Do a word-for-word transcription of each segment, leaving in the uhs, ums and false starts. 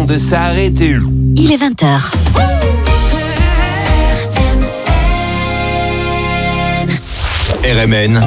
de s'arrêter. Il est vingt heures. R M N,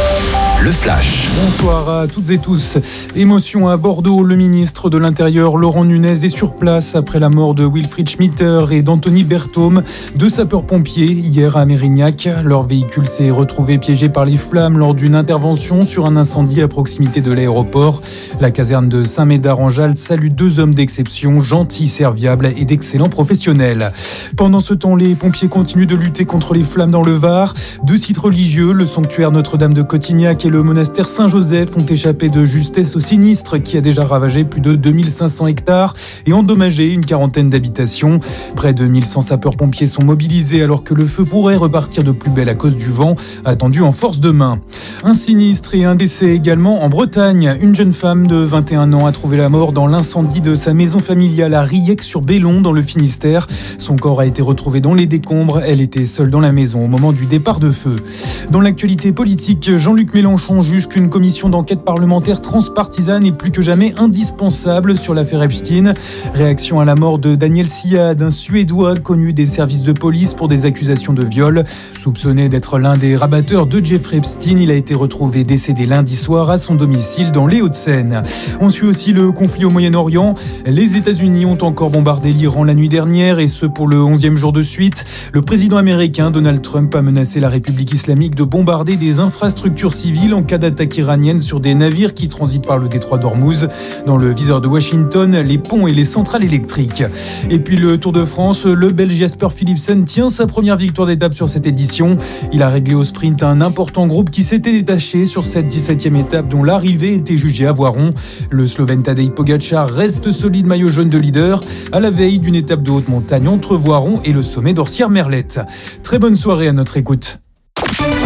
le flash. Bonsoir à toutes et tous. Émotion à Bordeaux. Le ministre de l'Intérieur, Laurent Nunez, est sur place après la mort de Wilfried Schmitter et d'Anthony Berthaume, deux sapeurs-pompiers, hier à Mérignac. Leur véhicule s'est retrouvé piégé par les flammes lors d'une intervention sur un incendie à proximité de l'aéroport. La caserne de Saint-Médard-en-Jalles salue deux hommes d'exception, gentils, serviables et d'excellents professionnels. Pendant ce temps, les pompiers continuent de lutter contre les flammes dans le Var. Deux sites religieux, le sanctuaire Notre-Dame de Cotignac et le monastère Saint-Joseph, ont échappé de justesse au sinistre qui a déjà ravagé plus de deux mille cinq cents hectares et endommagé une quarantaine d'habitations. Près de mille cent sapeurs-pompiers sont mobilisés alors que le feu pourrait repartir de plus belle à cause du vent, attendu en force demain. Un sinistre et un décès également en Bretagne. Une jeune femme de vingt et un ans a trouvé la mort dans l'incendie de sa maison familiale à Riec-sur-Bellon dans le Finistère. Son corps a été retrouvé dans les décombres. Elle était seule dans la maison au moment du départ de feu. Dans l'actualité politique, Jean-Luc Mélenchon juge qu'une commission d'enquête parlementaire transpartisane est plus que jamais indispensable sur l'affaire Epstein. Réaction à la mort de Daniel Siad, un Suédois connu des services de police pour des accusations de viol. Soupçonné d'être l'un des rabatteurs de Jeffrey Epstein, il a été retrouvé décédé lundi soir à son domicile dans les Hauts-de-Seine. On suit aussi le conflit au Moyen-Orient. Les États-Unis ont encore bombardé l'Iran la nuit dernière et ce pour le onzième jour de suite. Le président américain Donald Trump a menacé la République islamique de bombarder des infrastructures civiles en cas d'attaque iranienne sur des navires qui transitent par le détroit d'Ormuz. Dans le viseur de Washington, les ponts et les centrales électriques. Et puis le Tour de France, le Belge Jasper Philipsen tient sa première victoire d'étape sur cette édition. Il a réglé au sprint un important groupe qui s'était détaché sur cette dix-septième étape dont l'arrivée était jugée à Voiron. Le Slovène Tadej Pogačar reste solide maillot jaune de leader à la veille d'une étape de haute montagne entre Voiron et le sommet d'Orsières-Merlette. Très bonne soirée à notre écoute.